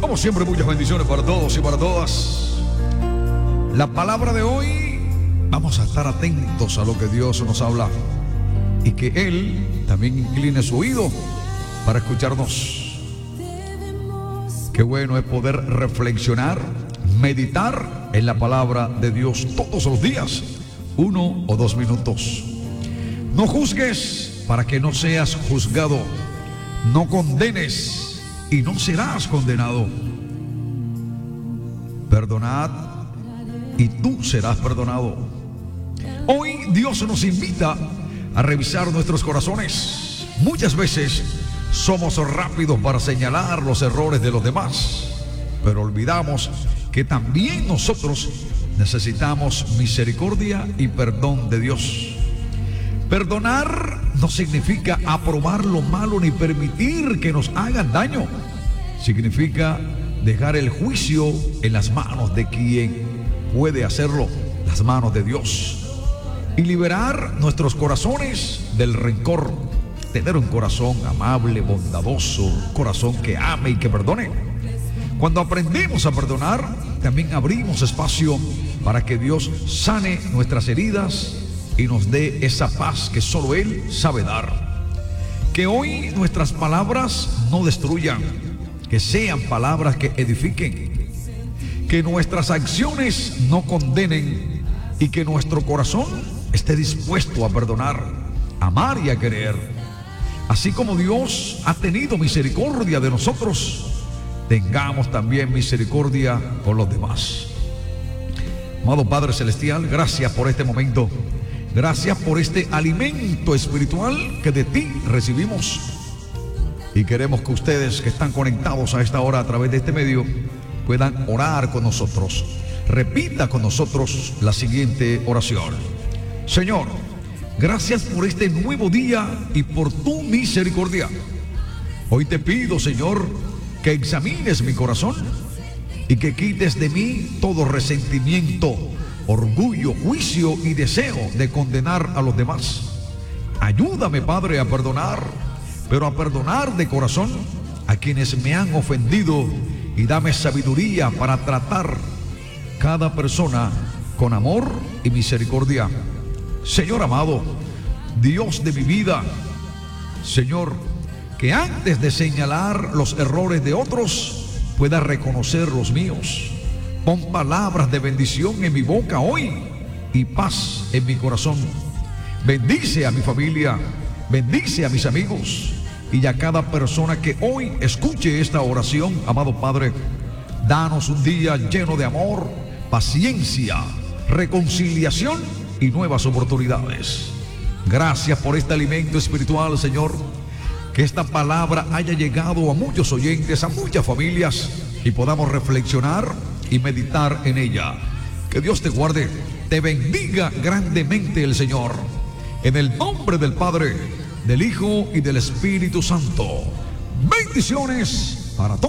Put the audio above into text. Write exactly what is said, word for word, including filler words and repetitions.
Como siempre, muchas bendiciones para todos y para todas. La palabra de hoy, vamos a estar atentos a lo que Dios nos habla y que Él también incline su oído para escucharnos. Qué bueno es poder reflexionar, meditar en la palabra de Dios todos los días, uno o dos minutos. No juzgues para que no seas juzgado. No condenes y no serás condenado. Perdonad y tú serás perdonado. Hoy Dios nos invita a revisar nuestros corazones. Muchas veces somos rápidos para señalar los errores de los demás, pero olvidamos que también nosotros necesitamos misericordia y perdón de Dios. Perdonar no significa aprobar lo malo ni permitir que nos hagan daño. Significa dejar el juicio en las manos de quien puede hacerlo, las manos de Dios. Y liberar nuestros corazones del rencor. Tener un corazón amable, bondadoso, un corazón que ame y que perdone. Cuando aprendemos a perdonar, también abrimos espacio para que Dios sane nuestras heridas y nos dé esa paz que solo Él sabe dar. Que hoy nuestras palabras no destruyan, que sean palabras que edifiquen. Que nuestras acciones no condenen y que nuestro corazón esté dispuesto a perdonar, amar y a querer. Así como Dios ha tenido misericordia de nosotros, tengamos también misericordia con los demás. Amado Padre Celestial, gracias por este momento. Gracias por este alimento espiritual que de ti recibimos. Y queremos que ustedes que están conectados a esta hora a través de este medio puedan orar con nosotros. Repita con nosotros la siguiente oración. Señor, gracias por este nuevo día y por tu misericordia. Hoy te pido, Señor, que examines mi corazón y que quites de mí todo resentimiento, orgullo, juicio y deseo de condenar a los demás. Ayúdame, Padre, a perdonar, pero a perdonar de corazón a quienes me han ofendido, y dame sabiduría para tratar cada persona con amor y misericordia. Señor amado, Dios de mi vida, Señor, que antes de señalar los errores de otros, pueda reconocer los míos. Pon palabras de bendición en mi boca hoy y paz en mi corazón. Bendice a mi familia, bendice a mis amigos y a cada persona que hoy escuche esta oración. Amado Padre, danos un día lleno de amor, paciencia, reconciliación y nuevas oportunidades. Gracias por este alimento espiritual, Señor. Que esta palabra haya llegado a muchos oyentes, a muchas familias, y podamos reflexionar y meditar en ella. Que Dios te guarde, te bendiga grandemente el Señor. En el nombre del Padre, del Hijo y del Espíritu Santo. Bendiciones para todos.